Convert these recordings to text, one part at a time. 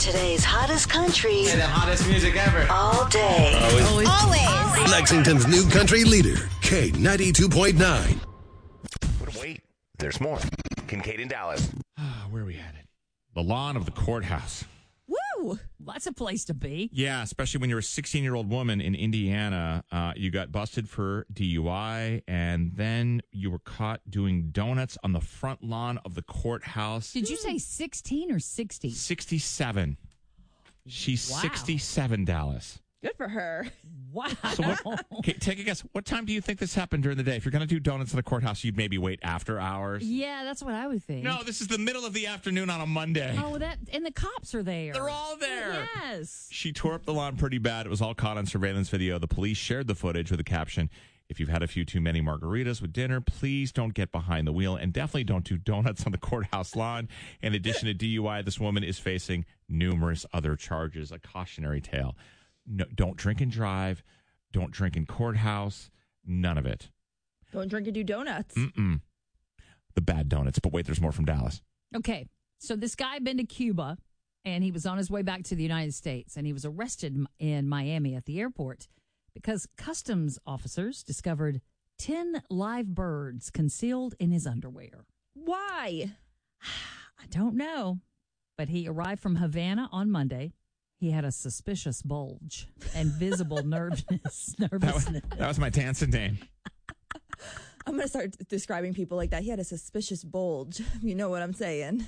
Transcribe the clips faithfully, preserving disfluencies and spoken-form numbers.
Today's hottest country. And the hottest music ever. All day. Always. Always. Lexington's new country leader, K ninety-two point nine. But wait, there's more. Kincaid in Dallas. Where are we headed? The lawn of the courthouse. Woo! That's a place to be. Yeah, especially when you're a sixteen-year-old woman in Indiana. Uh, you got busted for D U I, and then you were caught doing donuts on the front lawn of the courthouse. Did you say sixteen or sixty? sixty-seven. She's Wow. sixty-seven, Dallas. Good for her. Wow. So what, okay, take a guess. What time do you think this happened during the day? If you're going to do donuts in the courthouse, you'd maybe wait after hours. Yeah, that's what I would think. No, this is the middle of the afternoon on a Monday. Oh, that and the cops are there. They're all there. Yes. She tore up the lawn pretty bad. It was all caught on surveillance video. The police shared the footage with a caption, "If you've had a few too many margaritas with dinner, please don't get behind the wheel and definitely don't do donuts on the courthouse lawn." In addition to D U I, this woman is facing numerous other charges, a cautionary tale. No, don't drink and drive. Don't drink in courthouse. None of it. Don't drink and do donuts. Mm-mm. The bad donuts. But wait, there's more from Dallas. Okay. So this guy had been to Cuba, and he was on his way back to the United States, and he was arrested in Miami at the airport because customs officers discovered ten live birds concealed in his underwear. Why? I don't know, but he arrived from Havana on Monday. He had a suspicious bulge and visible nervousness. That was, nervousness. that was my Tansen name. I'm going to start describing people like that. He had a suspicious bulge. You know what I'm saying.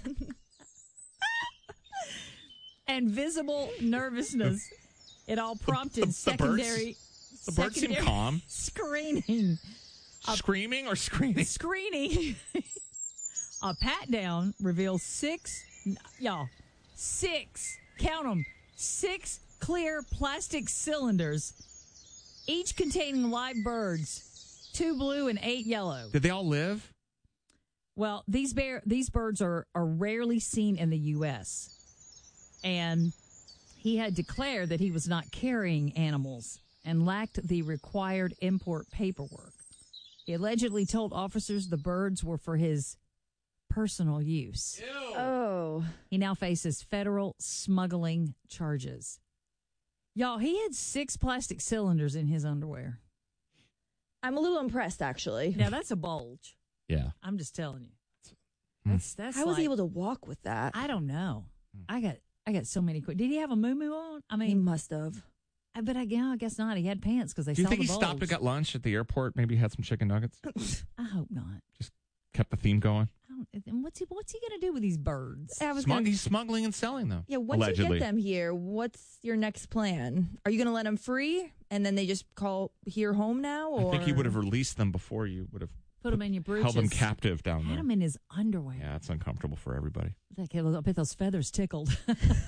And visible nervousness. It all prompted The- the secondary. birds- The birds seem secondary calm. Screening. Screaming or screening? Screening. A pat down reveals six, y'all, six, count them, six clear plastic cylinders, each containing live birds, two blue and eight yellow. Did they all live? Well, these bear these birds are, are rarely seen in the U S And he had declared that he was not carrying animals and lacked the required import paperwork. He allegedly told officers the birds were for his personal use. Oh. He now faces federal smuggling charges. Y'all, he had six plastic cylinders in his underwear. I'm a little impressed, actually. Now, that's a bulge. Yeah. I'm just telling you. That's that's. How was like, he able to walk with that? I don't know. I got I got so many. Did he have a moo on? I he mean, must have. I, but I, yeah, I guess not. He had pants because they Do you saw think the he bulge. stopped and got lunch at the airport? Maybe had some chicken nuggets? I hope not. Kept the theme going? I don't, and what's he What's he gonna do with these birds? I was Smug- gonna, he's smuggling and selling them. yeah, once allegedly. you get them here, what's your next plan? Are you going to let them free and then they just call here home now? Or? I think he would have released them before you would have Put them in your britches. held them captive down Had there. him in his underwear. Yeah, it's uncomfortable for everybody. Like, I bet those feathers tickled.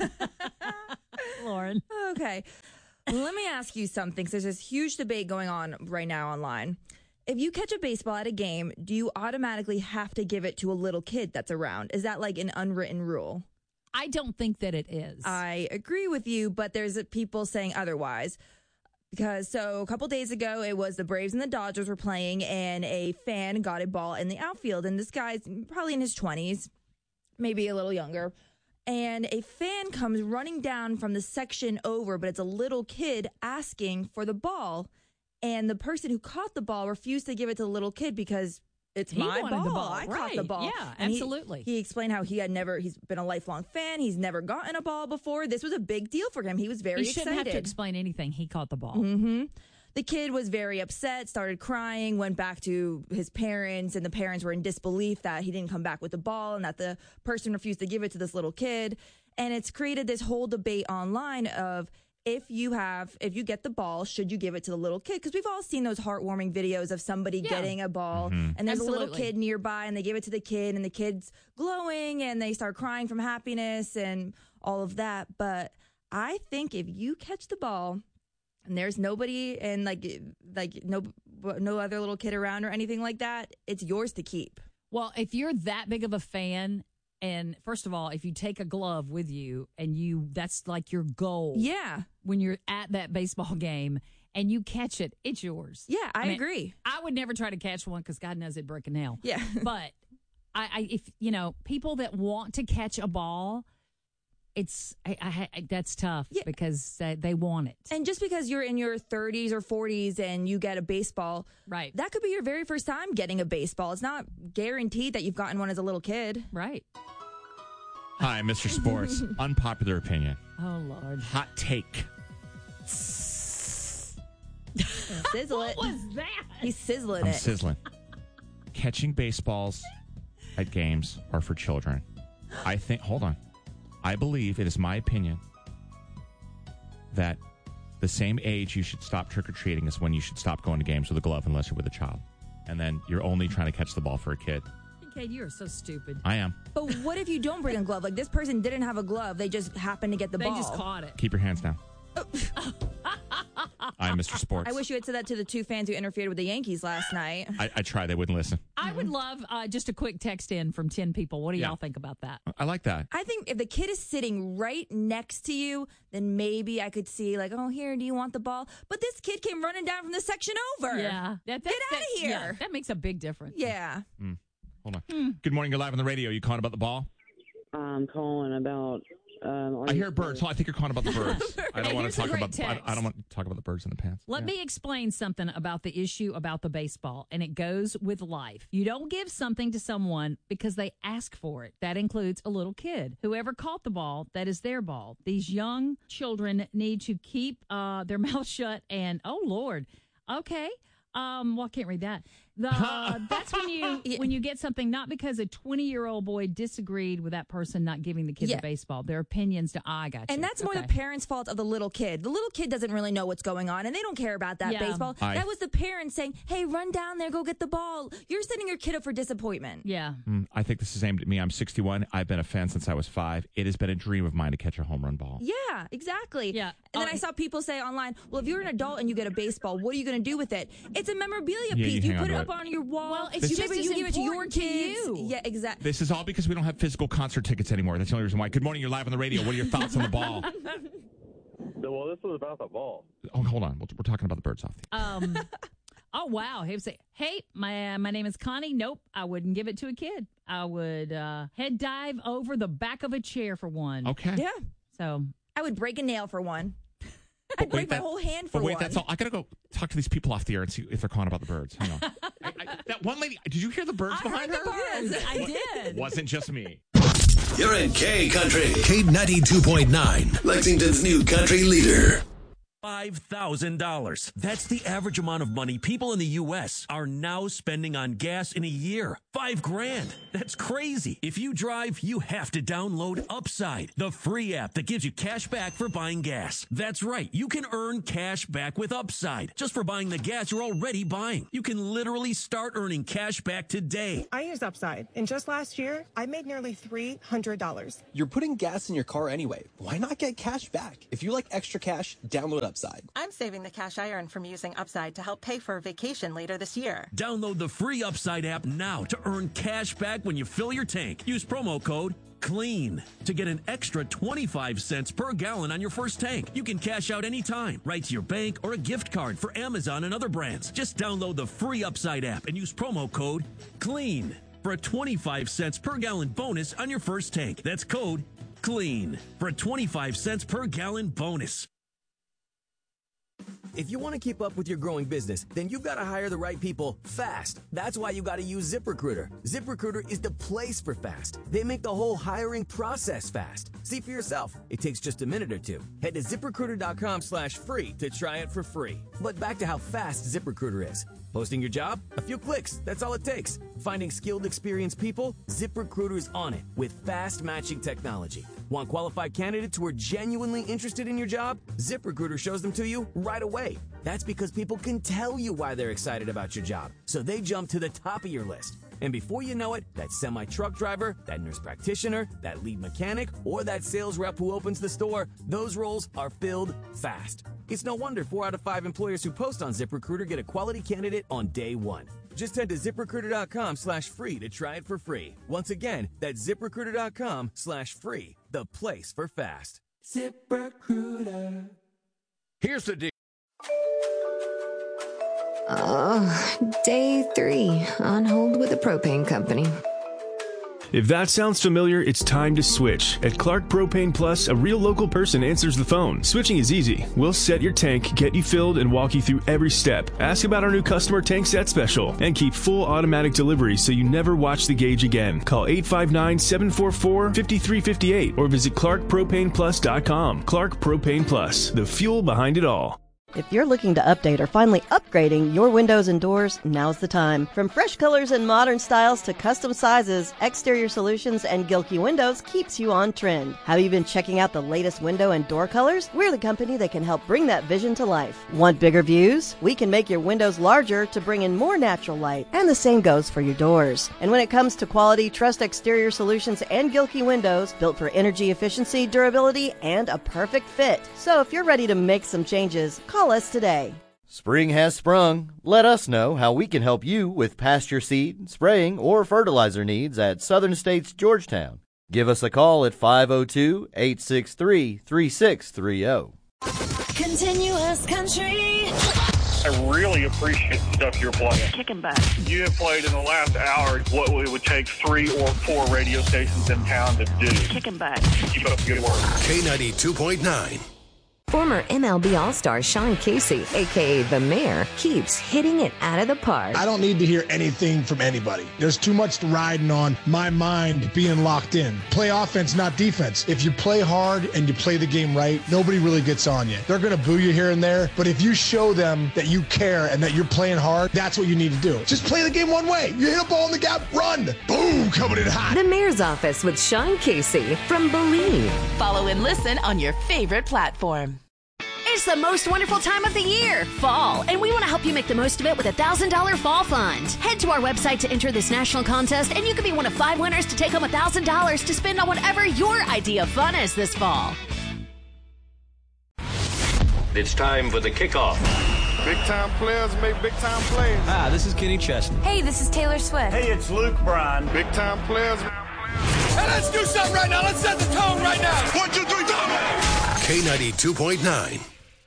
Lauren. Okay. Let me ask you something. 'Cause there's this huge debate going on right now online. If you catch a baseball at a game, do you automatically have to give it to a little kid that's around? Is that like an unwritten rule? I don't think that it is. I agree with you, but there's people saying otherwise. Because so a couple days ago, it was the Braves and the Dodgers were playing, and a fan got a ball in the outfield. And this guy's probably in his twenties, maybe a little younger. And a fan comes running down from the section over, but it's a little kid asking for the ball. And the person who caught the ball refused to give it to the little kid because it's He my wanted ball. the ball, I caught the right. ball. Yeah, And he- absolutely. He, explained how he had never, he's been a lifelong fan. He's never gotten a ball before. This was a big deal for him. He was very he shouldn't excited. have to explain anything. He caught the ball. Mm-hmm. The kid was very upset, started crying, went back to his parents, and the parents were in disbelief that he didn't come back with the ball and that the person refused to give it to this little kid. And it's created this whole debate online of if you have, if you get the ball, should you give it to the little kid? Because we've all seen those heartwarming videos of somebody Yeah. getting a ball Mm-hmm. and there's a little Absolutely. kid nearby and they give it to the kid and the kid's glowing and they start crying from happiness and all of that. But I think if you catch the ball and there's nobody and like like no no other little kid around or anything like that, it's yours to keep. Well, if you're that big of a fan, and first of all, if you take a glove with you and you, that's like your goal. Yeah. When you're at that baseball game and you catch it, it's yours. Yeah, I, mean, agree. I would never try to catch one because God knows it'd break a nail. Yeah. But I, I, if you know, people that want to catch a ball, it's I, I, I, that's tough Yeah. because uh, they want it. And just because you're in your thirties or forties and you get a baseball, Right. that could be your very first time getting a baseball. It's not guaranteed that you've gotten one as a little kid. Right. Hi, Mister Sports. Unpopular opinion. Oh, Lord. Hot take. Sizzle it. What was that? He's sizzling I'm it. sizzling. Catching baseballs at games are for children. I think, hold on. I believe, it is my opinion, that the same age you should stop trick-or-treating is when you should stop going to games with a glove unless you're with a child. And then you're only trying to catch the ball for a kid. Kid, you are so stupid. I am. But what if you don't bring a glove? Like, this person didn't have a glove. They just happened to get the They ball. just caught it. Keep your hands down. I'm Mister Sports. I wish you had said that to the two fans who interfered with the Yankees last night. I, I tried. They wouldn't listen. I would love uh, just a quick text in from ten people. What do Yeah. y'all think about that? I like that. I think if the kid is sitting right next to you, then maybe I could see, like, oh, here, do you want the ball? But this kid came running down from the section over. Yeah. That, that, Get that- outta yeah, here. that makes a big difference. Yeah. Hold on. Good morning. You're live on the radio. You calling about the ball? I'm calling about. Um, I hear birds. Oh, I think you're calling about the birds. I don't Hey, want here's to a talk great about. I, I text. don't want to talk about the birds in the pants. Let me explain something about the issue about the baseball, and it goes with life. You don't give something to someone because they ask for it. That includes a little kid. Whoever caught the ball, that is their ball. These young children need to keep uh, their mouth shut and, oh, Lord, okay. Um, well, I can't read that. The, uh, that's when you when you get something not because a twenty-year-old boy disagreed with that person not giving the kid Yeah. the baseball. Their opinions to I got you. And that's more Okay. the parents' fault of the little kid. The little kid doesn't really know what's going on, and they don't care about that Yeah. baseball. I- That was the parents saying, hey, run down there, go get the ball. You're setting your kid up for disappointment. Yeah. Mm, I think this is aimed at me. I'm sixty-one. I've been a fan since I was five. It has been a dream of mine to catch a home run ball. Yeah, exactly. Yeah. And then Oh, I saw people say online, well, if you're an adult and you get a baseball, what are you going to do with it? It's a memorabilia Yeah, piece. you You, hang put it on up to it. on your wall. Well, it's you just maybe as you give it to your important to kids. you. Yeah, exactly. This is all because we don't have physical concert tickets anymore. That's the only reason why. Good morning. You're live on the radio. What are your thoughts on the ball? Well, this was about the ball. Oh, hold on. We're, we're talking about the birds off the. Um. Oh wow! He would say, "Hey, my my name is Connie. Nope, I wouldn't give it to a kid. I would uh, head dive over the back of a chair for one. Okay. Yeah. So I would break a nail for one. But I'd break wait, my that- whole hand for But wait, one. that's all. I gotta go talk to these people off the air and see if they're calling about the birds. Hang on. I, I, that one lady. Did you hear the birds I behind heard the her? birds. I did. Wasn't just me. You're in K Country. K ninety-two point nine. Lexington's new country leader. five thousand dollars. That's the average amount of money people in the U S are now spending on gas in a year. Five grand. That's crazy. If you drive, you have to download Upside, the free app that gives you cash back for buying gas. That's right. You can earn cash back with Upside just for buying the gas you're already buying. You can literally start earning cash back today. I use Upside, and just last year, I made nearly three hundred dollars. You're putting gas in your car anyway. Why not get cash back? If you like extra cash, download Upside. I'm saving the cash I earn from using Upside to help pay for a vacation later this year. Download the free Upside app now to earn cash back when you fill your tank. Use promo code CLEAN to get an extra twenty-five cents per gallon on your first tank. You can cash out anytime, right to your bank or a gift card for Amazon and other brands. Just download the free Upside app and use promo code CLEAN for a twenty-five cents per gallon bonus on your first tank. That's code CLEAN for a twenty-five cents per gallon bonus. If you want to keep up with your growing business, then you've got to hire the right people fast. That's why you got to use ZipRecruiter. ZipRecruiter is the place for fast. They make the whole hiring process fast. See for yourself. It takes just a minute or two. Head to ZipRecruiter.com slash free to try it for free. But back to how fast ZipRecruiter is. Posting your job? A few clicks. That's all it takes. Finding skilled, experienced people? ZipRecruiter's on it with fast matching technology. Want qualified candidates who are genuinely interested in your job? ZipRecruiter shows them to you right away. That's because people can tell you why they're excited about your job, so they jump to the top of your list. And before you know it, that semi-truck driver, that nurse practitioner, that lead mechanic, or that sales rep who opens the store, those roles are filled fast. It's no wonder four out of five employers who post on ZipRecruiter get a quality candidate on day one. Just head to ZipRecruiter.com slash free to try it for free. Once again, that's ZipRecruiter.com slash free, the place for fast. ZipRecruiter. Here's the deal. Oh, day three on hold with the propane company. If that sounds familiar, it's time to switch. At Clark Propane Plus, a real local person answers the phone. Switching is easy. We'll set your tank, get you filled, and walk you through every step. Ask about our new customer tank set special and keep full automatic delivery so you never watch the gauge again. Call eight five nine, seven four four, five three five eight or visit clark propane plus dot com. Clark Propane Plus, the fuel behind it all. If you're looking to update or finally upgrading your windows and doors, now's the time. From fresh colors and modern styles to custom sizes, Exterior Solutions and Gilkey Windows keeps you on trend. Have you been checking out the latest window and door colors? We're the company that can help bring that vision to life. Want bigger views? We can make your windows larger to bring in more natural light, and the same goes for your doors. And when it comes to quality, trust Exterior Solutions and Gilkey Windows, built for energy efficiency, durability, and a perfect fit. So if you're ready to make some changes, call us today. Spring has sprung. Let us know how we can help you with pasture seed, spraying, or fertilizer needs at Southern States Georgetown. Give us a call at five oh two, eight six three, three six three oh. Continuous country. I really appreciate the stuff you're playing. Kicking butt. You have played in the last hour what it would take three or four radio stations in town to do. Kicking butt. Keep up the good work. K ninety-two point nine. Former M L B All-Star Sean Casey, a k a. The Mayor, keeps hitting it out of the park. I don't need to hear anything from anybody. There's too much riding on my mind being locked in. Play offense, not defense. If you play hard and you play the game right, nobody really gets on you. They're going to boo you here and there, but if you show them that you care and that you're playing hard, that's what you need to do. Just play the game one way. You hit a ball in the gap, run. Boom, coming in hot. The Mayor's Office with Sean Casey from Believe. Follow and listen on your favorite platform. It's the most wonderful time of the year, fall, and we want to help you make the most of it with a one thousand dollars Fall Fund. Head to our website to enter this national contest, and you could be one of five winners to take home one thousand dollars to spend on whatever your idea of fun is this fall. It's time for the kickoff. Big time players make big time plays. Hi, this is Kenny Chesney. Hey, this is Taylor Swift. Hey, it's Luke Bryan. Big time players. Hey, let's do something right now. Let's set the tone right now. One, two, three, go! K ninety-two point nine.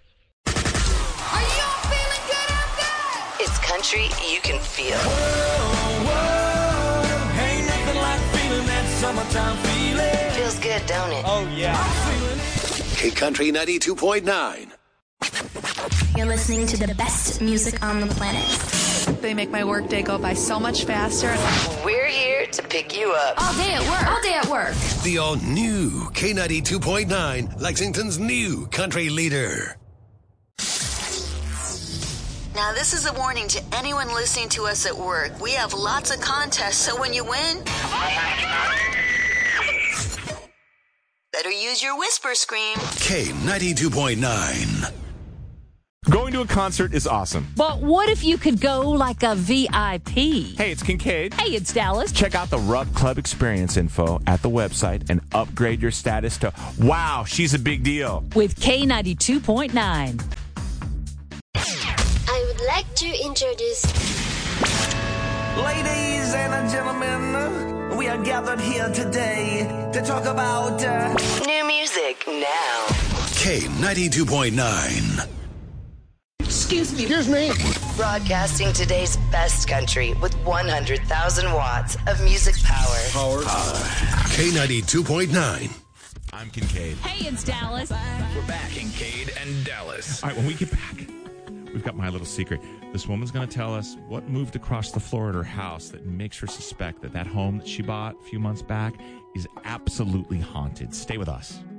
It's country you can feel. Whoa, whoa, ain't nothing like feeling that summertime feeling. Feels good, don't it? Oh, yeah. K Country ninety-two point nine. You're listening to the best music on the planet. They make my workday go by so much faster. We're here to pick you up. All day at work. All day at work. The all-new K ninety-two point nine, Lexington's new country leader. Now, this is a warning to anyone listening to us at work. We have lots of contests, so when you win, better use your whisper scream. K ninety-two point nine. Going to a concert is awesome. But what if you could go like a V I P? Hey, it's Kincaid. Hey, it's Dallas. Check out the Rupp Club experience info at the website and upgrade your status to, wow, she's a big deal. With K ninety-two point nine. I would like to introduce... Ladies and gentlemen, we are gathered here today to talk about... Uh... New music now. K ninety-two point nine. Excuse me. Excuse me. Broadcasting today's best country with one hundred thousand watts of music power. Power. Uh, K ninety-two point nine. I'm Kincaid. Hey, it's Dallas. We're back, Kincaid and Dallas. All right, when we get back, we've got my little secret. This woman's going to tell us what moved across the floor at her house that makes her suspect that that home that she bought a few months back is absolutely haunted. Stay with us.